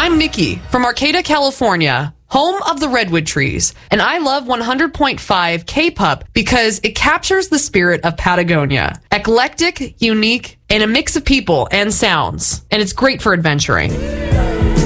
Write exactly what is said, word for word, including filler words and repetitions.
I'm Nikki from Arcata, California, home of the redwood trees, and I love one hundred point five K-Pup because it captures the spirit of Patagonia. Eclectic, unique, and a mix of people and sounds, and it's great for adventuring.